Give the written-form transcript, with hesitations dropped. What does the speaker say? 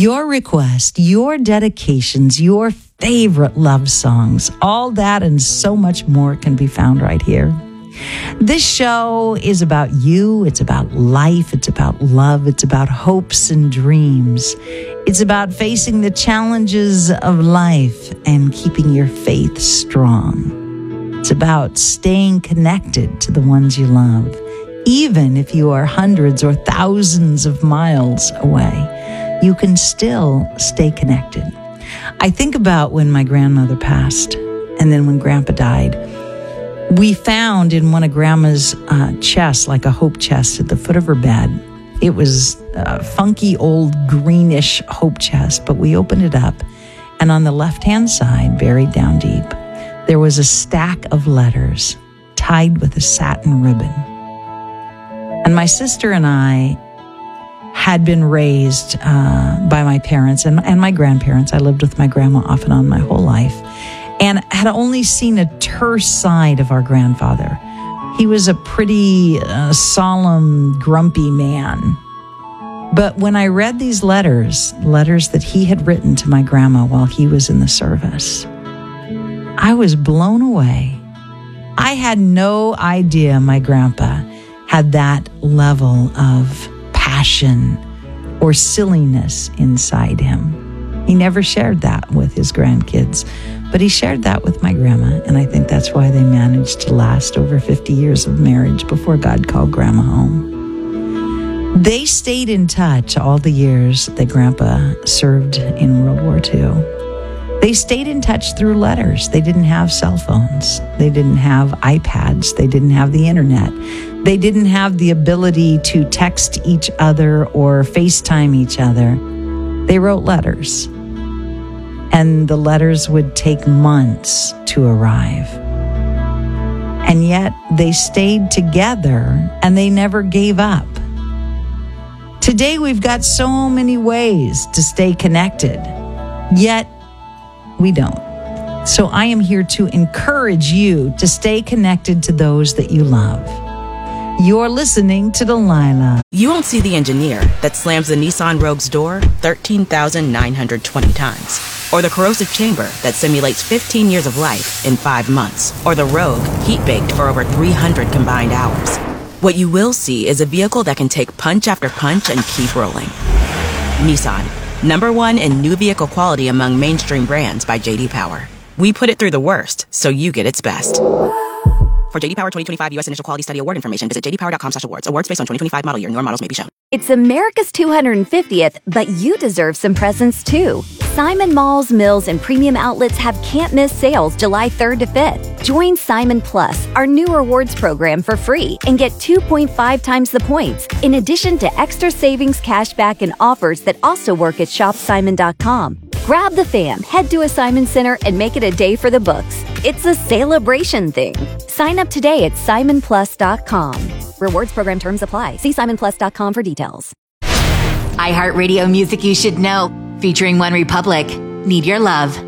Your request, your dedications, your favorite love songs, all that and so much more can be found right here. This show is about you. It's about life. It's about love. It's about hopes and dreams. It's about facing the challenges of life and keeping your faith strong. It's about staying connected to the ones you love, even if you are hundreds or thousands of miles away. You can still stay connected. I think about when my grandmother passed and then when Grandpa died. We found in one of Grandma's chests, like a hope chest at the foot of her bed. It was a funky old greenish hope chest, but we opened it up, and on the left-hand side, buried down deep, there was a stack of letters tied with a satin ribbon. And my sister and I had been raised by my parents and my grandparents. I lived with my grandma off and on my whole life, and had only seen a terse side of our grandfather. He was a pretty solemn, grumpy man. But when I read these letters that he had written to my grandma while he was in the service, I was blown away. I had no idea my grandpa had that level of passion or silliness inside him. He never shared that with his grandkids, but he shared that with my grandma, and I think that's why they managed to last over 50 years of marriage before God called Grandma home. They stayed in touch all the years that Grandpa served in World War II. They stayed in touch through letters. They didn't have cell phones. They didn't have iPads. They didn't have the internet. They didn't have the ability to text each other or FaceTime each other. They wrote letters. And the letters would take months to arrive. And yet they stayed together and they never gave up. Today we've got so many ways to stay connected, yet we don't. So I am here to encourage you to stay connected to those that you love. You're listening to Delilah. You won't see the engineer that slams the Nissan Rogue's door 13,920 times. Or the corrosive chamber that simulates 15 years of life in 5 months. Or the Rogue heat-baked for over 300 combined hours. What you will see is a vehicle that can take punch after punch and keep rolling. Nissan, #1 in new vehicle quality among mainstream brands by J.D. Power. We put it through the worst, so you get its best. For J.D. Power 2025 U.S. Initial Quality Study Award information, visit jdpower.com/awards. Awards based on 2025 model year. Newer models may be shown. It's America's 250th, but you deserve some presents too. Simon Malls, Mills, and Premium Outlets have can't-miss sales July 3rd to 5th. Join Simon Plus, our new rewards program, for free and get 2.5 times the points, in addition to extra savings, cashback, and offers that also work at shopsimon.com. Grab the fam, head to a Simon Center, and make it a day for the books. It's a celebration thing. Sign up today at simonplus.com. Rewards program terms apply. See simonplus.com for details. iHeartRadio music you should know, featuring One Republic. Need Your Love.